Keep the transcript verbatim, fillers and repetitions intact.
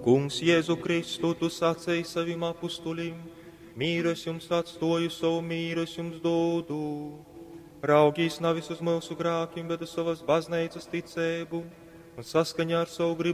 Kungs Jēzu Kristu, tu sacēji savim apustulim, mīru es jums atstoju, savu mīru es jums dodu. Raugīs nav uz mūsu grākiem, bet uz savas baznīcas ticēbu un saskaņā ar savu gribu